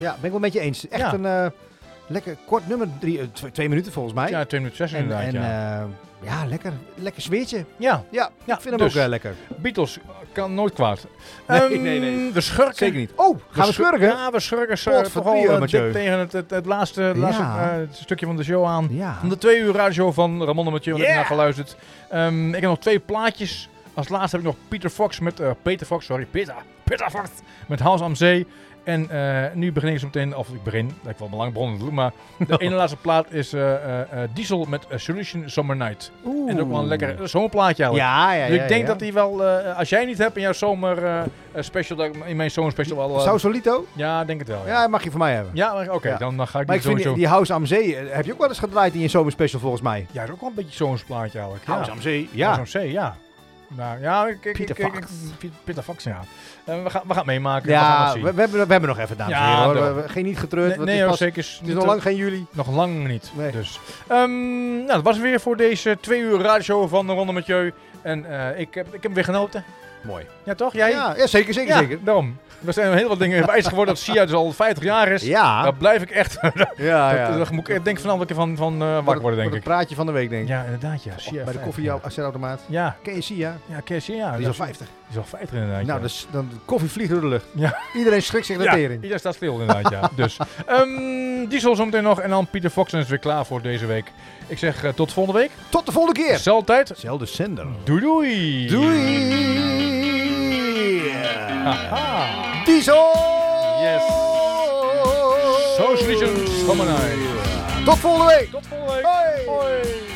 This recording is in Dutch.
ben ik wel met je eens. Echt een lekker kort nummer. 2 minuten volgens mij. Ja, 2 minuten 6 inderdaad. Lekker sfeertje. Ja, Ik vind hem dus, ook lekker. Beatles kan nooit kwaad. Nee. De schurken. Zeker niet. Oh, gaan we schurken? Ja, we schurken toch al dik tegen het laatste stukje van de show aan. Ja. Van de 2 uur radio van Ramon en Mathieu. Ik heb naar geluisterd. Ik heb nog 2 plaatjes. Als laatste heb ik nog Peter Fox met House am Zee. En nu begin ik zo meteen, lijkt wel een belang begonnen te doen, maar de ene laatste plaat is Diesel met Solution Summer Night. En ook wel een lekker zomerplaatje eigenlijk. Ja. Dus ik denk dat die wel, als jij niet hebt in jouw zomer special, dat ik in mijn zomer special wel... Sausalito? Ja, denk het wel. Ja, mag je van mij hebben. Ja, oké, dan ga ik maar die ik vind sowieso... die House am Zee, heb je ook wel eens gedraaid in je zomerspecial volgens mij? Ja, dat is ook wel een beetje zomersplaatje eigenlijk. House am Zee, House am Zee, ja. Nou, ja, Peter Fox, ja. We gaan het meemaken. Ja, we hebben nog even, dames en heren. Hoor. Geen niet getreurd. Zeker. Het is nog lang geen juli. Nog lang niet. Nee. Dus. Dat was het weer voor deze 2 uur radioshow van de Ronde Mathieu. En ik heb weer genoten. Mooi. Ja, toch? Jij? Ja, zeker. Daarom. Er zijn heel wat dingen wijs geworden dat Sia dus al 50 jaar is. Ja. Daar blijf ik echt... Dan moet ik denk vanaf van wakker worden, denk ik. Het praatje van de week, denk ik. Ja, inderdaad, ja. Sia bij de koffieautomaat. Ja. Ken je Sia? Ja, ken je Sia? Die is al 50. Die is al 50 inderdaad, Nou, dus dan de koffie vliegt door de lucht. Ja. Iedereen schrikt zich de tering. Iedereen staat stil inderdaad, ja. Dus, Diesel zometeen nog en dan Peter Fox is weer klaar voor deze week. Ik zeg tot volgende week. Tot de volgende keer. Zelfde tijd. Zelfde zender. Doei. Haha. Diesel! Yes. Socialism Summer Night. Tot volgende week. Tot volgende week. Hoi. Hoi.